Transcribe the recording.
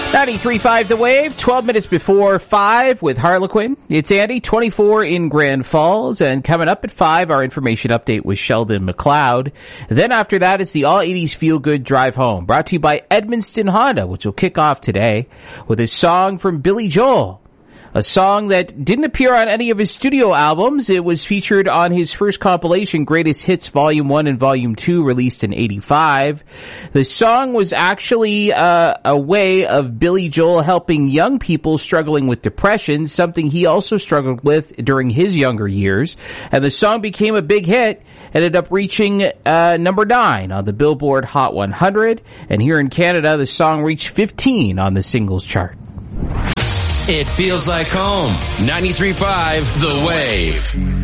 93.5 The Wave, 12 minutes before 5 with Harlequin. It's Andy, 24 in Grand Falls, and coming up at 5, our information update with Sheldon McLeod. Then after that, it's the All 80s Feel Good Drive Home, brought to you by Edmundston Honda, which will kick off today with a song from Billy Joel. A song that didn't appear on any of his studio albums. It was featured on his first compilation, Greatest Hits Volume 1 and Volume 2, released in 85. The song was actually a way of Billy Joel helping young people struggling with depression, something he also struggled with during his younger years. And the song became a big hit, ended up reaching number 9 on the Billboard Hot 100. And here in Canada, the song reached 15 on the singles chart. It feels like home. 93.5 The Wave.